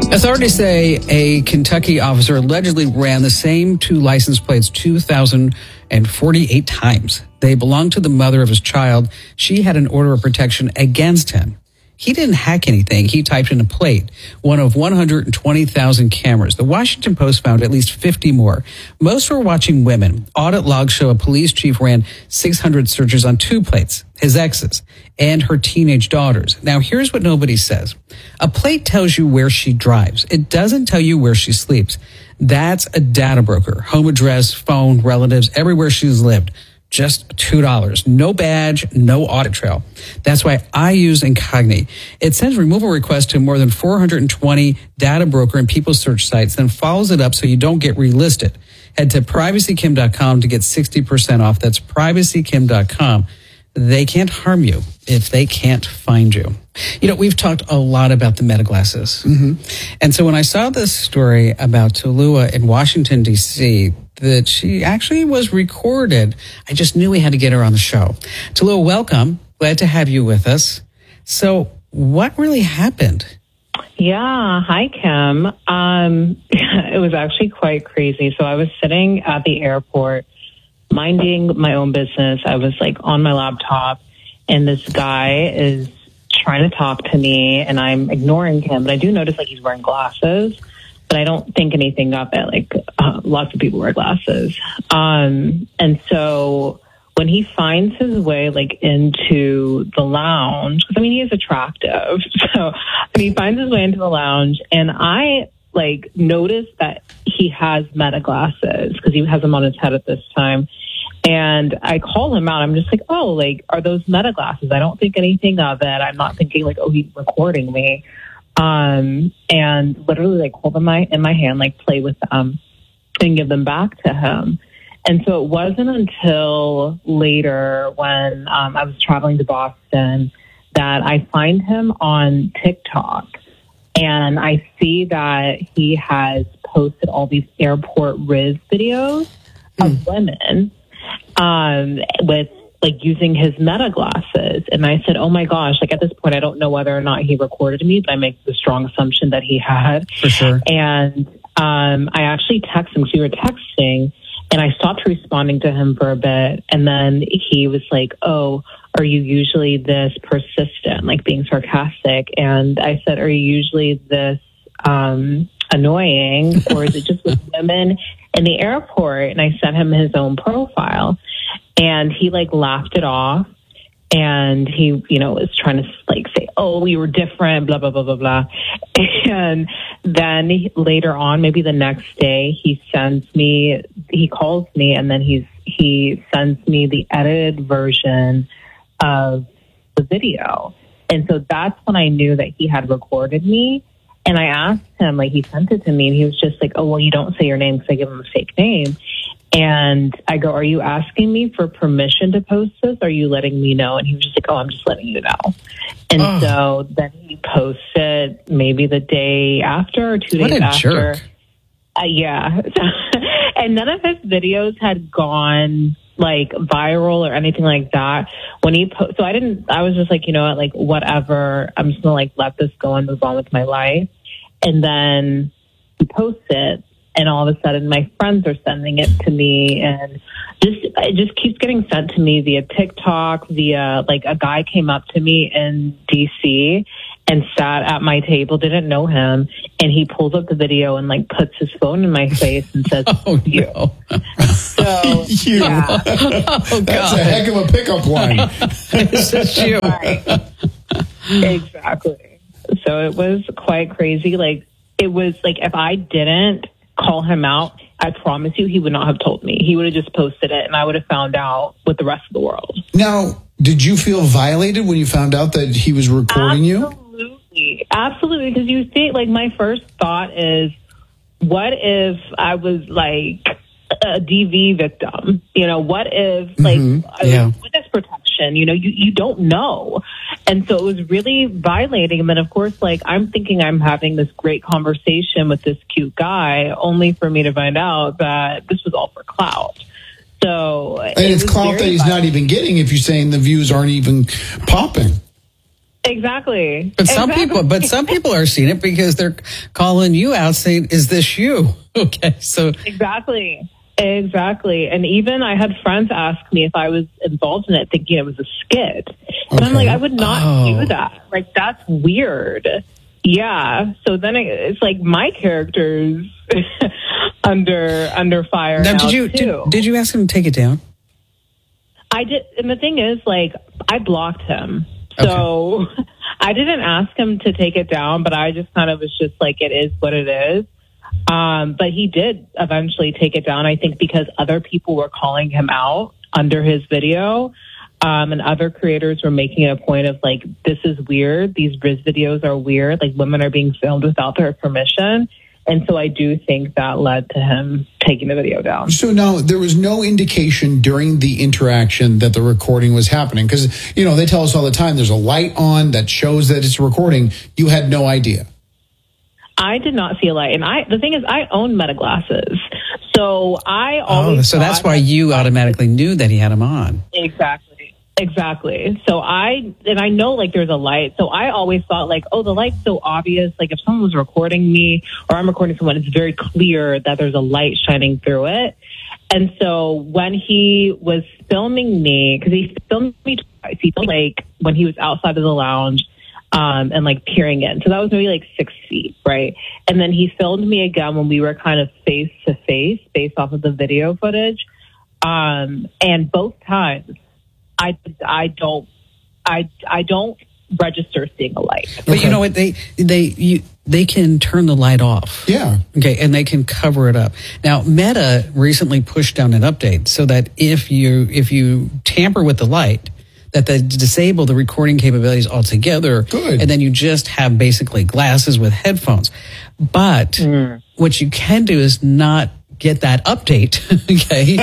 Authorities say a Kentucky officer allegedly ran the same two license plates 2,048 times. They belonged to the mother of his child. She had an order of protection against him. He didn't hack anything. He typed in a plate, one of 120,000 cameras. The Washington Post found at least 50 more. Most were watching women. Audit logs show a police chief ran 600 searches on two plates, his ex's, and her teenage daughters. Now, here's what nobody says. A plate tells you where she drives. It doesn't tell you where she sleeps. That's a data broker. Home address, phone, relatives, everywhere she's lived. Just $2. No badge, no audit trail. That's why I use Incogni. It sends removal requests to more than 420 data broker and people search sites, then follows it up so you don't get relisted. Head to privacykim.com to get 60% off. That's privacykim.com. They can't harm you if they can't find you. You know, we've talked a lot about the meta glasses. Mm-hmm. And so when I saw this story about Tallulah in Washington, D.C., that she actually was recorded, I just knew we had to get her on the show. Tallulah, welcome. Glad to have you with us. So what really happened? Yeah. Hi, Kim. It was actually quite crazy. So I was sitting at the airport minding my own business. I was like on my laptop and this guy is trying to talk to me and I'm ignoring him. But I do notice like he's wearing glasses, but I don't think anything of it. Like lots of people wear glasses. And so when he finds his way like into the lounge, because I mean, he is attractive. So he finds his way into the lounge and I like noticed that he has meta glasses because he has them on his head at this time. And I call him out. I'm just like, oh, like, are those meta glasses? I don't think anything of it. I'm not thinking like, oh, he's recording me. And literally like hold them in my hand, like play with them and give them back to him. And so it wasn't until later when I was traveling to Boston that I find him on TikTok. And I see that he has posted all these airport Riz videos of women with like using his meta glasses. And I said, oh my gosh, like at this point, I don't know whether or not he recorded me, but I make the strong assumption that he had. For sure. And I actually texted him because we were texting and I stopped responding to him for a bit. And then he was like, oh, are you usually this persistent, like being sarcastic? And I said, are you usually this annoying, or is it just with women in the airport? And I sent him his own profile and he like laughed it off. And he, you know, was trying to like say, oh, we were different, blah, blah, blah, blah, blah. And then later on, maybe the next day, he calls me and then he sends me the edited version of the video. And so that's when I knew that he had recorded me. And I asked him, like, he sent it to me and he was just like, oh, well, you don't say your name because I give him a fake name. And I go, are you asking me for permission to post this? Or are you letting me know? And he was just like, oh, I'm just letting you know. And so then he posted maybe the day after or 2 days after. Jerk. Yeah. And none of his videos had gone like viral or anything like that. When he so I was just like, you know what, like whatever, I'm just gonna like let this go and move on with my life. And then he posts it and all of a sudden my friends are sending it to me and it just keeps getting sent to me via TikTok, via like a guy came up to me in DC and sat at my table, didn't know him, and he pulls up the video and like puts his phone in my face and says, oh, you. No. So, you. Yeah. Oh, That's God. a heck of a pickup line. It's just you. Right. Exactly. So it was quite crazy. Like, it was like if I didn't call him out, I promise you he would not have told me. He would have just posted it and I would have found out with the rest of the world. Now, did you feel violated when you found out that he was recording you? Absolutely. Because you think, like, my first thought is, what if I was like a DV victim? You know, what if like witness protection? You know, you don't know. And so it was really violating. And then, of course, like I'm thinking I'm having this great conversation with this cute guy, only for me to find out that this was all for clout. So, and it's clout that he's not even getting if you're saying the views aren't even popping. Exactly. But some people are seeing it because they're calling you out saying, "Is this you?" Okay, so Exactly. And even I had friends ask me if I was involved in it, thinking it was a skit. But I'm like, I would not do that. Like, that's weird. Yeah. So then it's like my character's under fire. Now, now did you ask him to take it down? I did. And the thing is, like, I blocked him. So I didn't ask him to take it down, but I just kind of was just like, it is what it is. But he did eventually take it down, I think, because other people were calling him out under his video. And other creators were making a point of like, this is weird. These Riz videos are weird. Like, women are being filmed without their permission. And so I do think that led to him taking the video down. So now there was no indication during the interaction that the recording was happening. Because, they tell us all the time there's a light on that shows that it's recording. You had no idea. I did not see a light. And the thing is, I own Meta glasses. So I always so that's why you automatically knew that he had them on. Exactly. So I know like there's a light. So I always thought like, oh, the light's so obvious. Like if someone was recording me or I'm recording someone, it's very clear that there's a light shining through it. And so when he was filming me, because he filmed me twice, he filmed like when he was outside of the lounge and like peering in. So that was maybe like 6 feet, right? And then he filmed me again when we were kind of face to face based off of the video footage. And both times, I don't register seeing a light. But you know what? They can turn the light off. Yeah. Okay, and they can cover it up. Now, Meta recently pushed down an update so that if you tamper with the light, that they disable the recording capabilities altogether. Good. And then you just have basically glasses with headphones. But what you can do is not get that update, okay?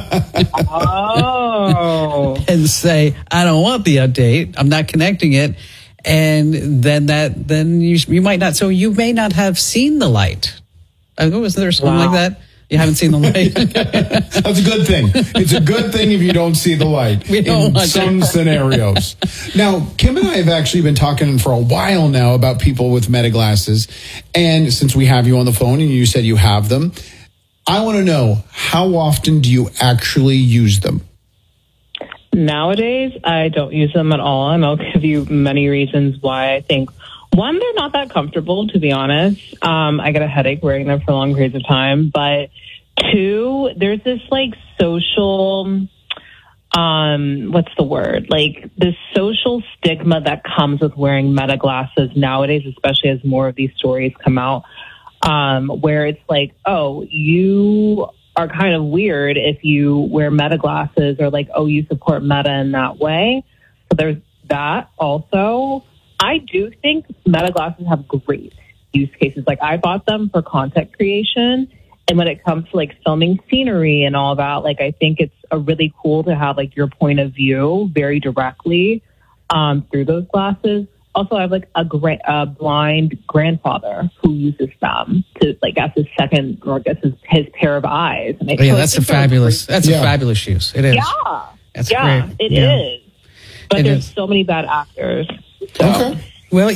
And say, I don't want the update. I'm not connecting it. And then you might not. So you may not have seen the light. Was there something like that? You haven't seen the light? That's a good thing. It's a good thing if you don't see the light in some scenarios. Now, Kim and I have actually been talking for a while now about people with Meta glasses. And since we have you on the phone and you said you have them, I want to know, how often do you actually use them? Nowadays, I don't use them at all, and I'll give you many reasons why. I think, one, they're not that comfortable, to be honest. I get a headache wearing them for long periods of time. But two, there's this like social, what's the word? Like this social stigma that comes with wearing Meta glasses nowadays, especially as more of these stories come out. Where it's like, oh, you are kind of weird if you wear Meta glasses, or like, oh, you support Meta in that way. So there's that also. I do think Meta glasses have great use cases. Like I bought them for content creation. And when it comes to like filming scenery and all that, like I think it's really cool to have like your point of view very directly through those glasses. Also, I have like a blind grandfather who uses them to like as his second, or I guess his pair of eyes. And that's a fabulous use. It is. Yeah, that's great. It is. But there's so many bad actors. So. Okay. Well,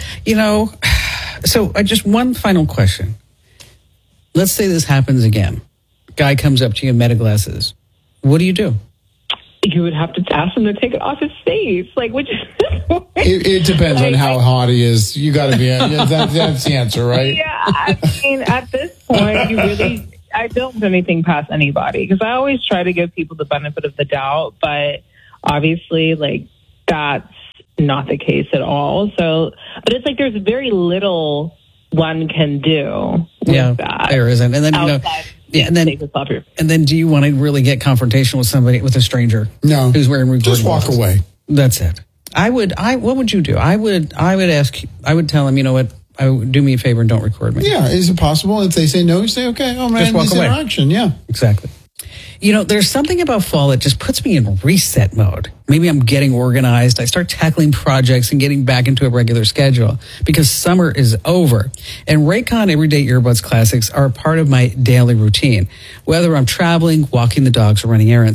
so just one final question. Let's say this happens again. Guy comes up to you in Meta glasses. What do you do? You would have to ask him to take it off his face. Like, which it depends on how hot he is. You got to be. That's the answer, right? Yeah, I mean, at this point, I don't do anything past anybody, because I always try to give people the benefit of the doubt. But obviously, like, that's not the case at all. So, but it's like there's very little one can do with that. There isn't. And then and then do you want to really get confrontational with somebody, with a stranger? No, who's wearing recording just walk glasses? Away. That's it. What would you do? I would tell him, you know what, do me a favor and don't record me. Yeah, is it possible? If they say no, you say, okay, I'm going to end this interaction. Yeah, exactly. There's something about fall that just puts me in reset mode. Maybe I'm getting organized. I start tackling projects and getting back into a regular schedule because summer is over. And Raycon Everyday Earbuds Classics are a part of my daily routine. Whether I'm traveling, walking the dogs, or running errands,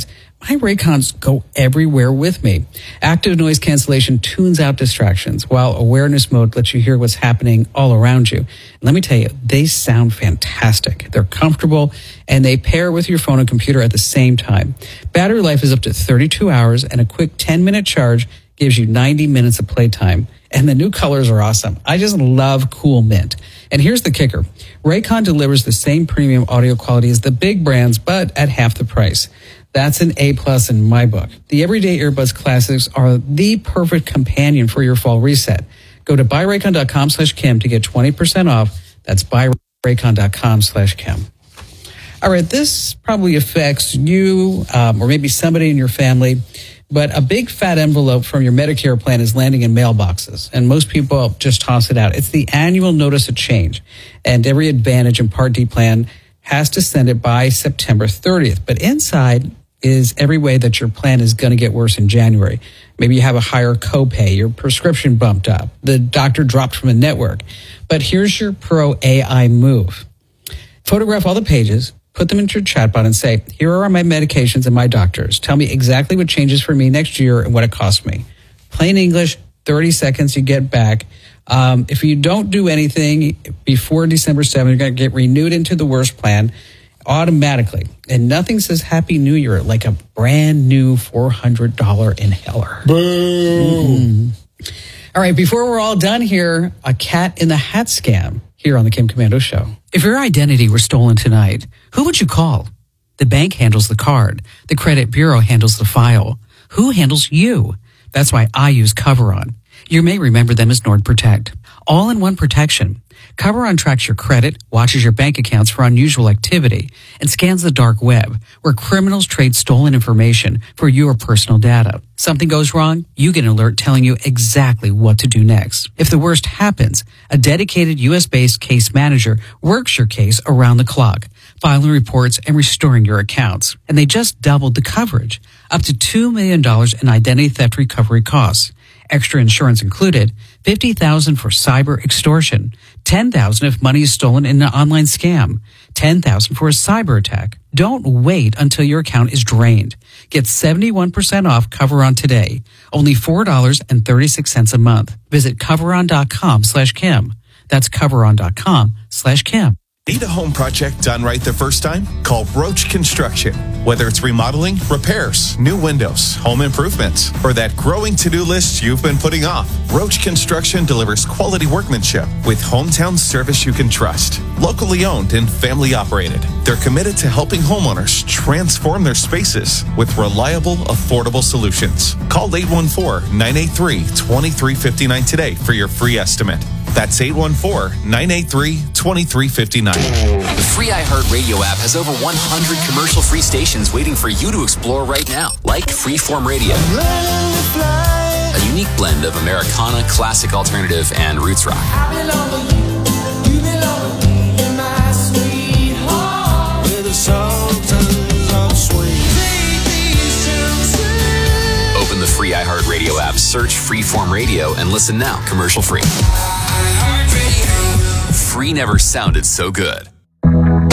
My Raycons go everywhere with me. Active noise cancellation tunes out distractions, while awareness mode lets you hear what's happening all around you. And let me tell you, they sound fantastic. They're comfortable, and they pair with your phone and computer at the same time. Battery life is up to 32 hours, and a quick 10-minute charge gives you 90 minutes of playtime. And the new colors are awesome. I just love cool mint. And here's the kicker. Raycon delivers the same premium audio quality as the big brands, but at half the price. That's an A+ in my book. The Everyday Earbuds Classics are the perfect companion for your fall reset. Go to buyraycon.com/Kim to get 20% off. That's buyraycon.com/Kim. All right, this probably affects you or maybe somebody in your family, but a big fat envelope from your Medicare plan is landing in mailboxes, and most people just toss it out. It's the annual notice of change, and every Advantage and Part D plan has to send it by September 30th. But inside is every way that your plan is going to get worse in January. Maybe you have a higher copay, your prescription bumped up, the doctor dropped from a network. But here's your pro AI move. Photograph all the pages, put them into your chatbot and say, here are my medications and my doctors. Tell me exactly what changes for me next year and what it costs me. Plain English, 30 seconds you get back. If you don't do anything before December 7th, you're going to get renewed into the worst plan automatically. And nothing says Happy New Year like a brand new $400 inhaler. Boom. All right, before we're all done here, a cat in the hat scam here on the Kim Komando Show. If your identity were stolen tonight, who would you call? The bank handles the card. The credit bureau handles the file. Who handles you? That's why I use Coveron. You may remember them as NordProtect. All-in-one protection. Coveron tracks your credit, watches your bank accounts for unusual activity, and scans the dark web, where criminals trade stolen information for your personal data. Something goes wrong, you get an alert telling you exactly what to do next. If the worst happens, a dedicated U.S.-based case manager works your case around the clock, filing reports and restoring your accounts. And they just doubled the coverage, up to $2 million in identity theft recovery costs. Extra insurance included, $50,000 for cyber extortion, $10,000 if money is stolen in an online scam, $10,000 for a cyber attack. Don't wait until your account is drained. Get 71% off Coveron today. Only $4.36 a month. Visit Coveron.com/Kim. That's Coveron.com/Kim. Need a home project done right the first time? Call Roach Construction. Whether it's remodeling, repairs, new windows, home improvements, or that growing to-do list you've been putting off, Roach Construction delivers quality workmanship with hometown service you can trust. Locally owned and family operated, they're committed to helping homeowners transform their spaces with reliable, affordable solutions. Call 814-983-2359 today for your free estimate. That's 814-983-2359. The free iHeartRadio app has over 100 commercial-free stations waiting for you to explore right now, like Freeform Radio, a unique blend of Americana, classic alternative, and roots rock. Open the free iHeartRadio app, search Freeform Radio, and listen now, commercial-free. Free never sounded so good.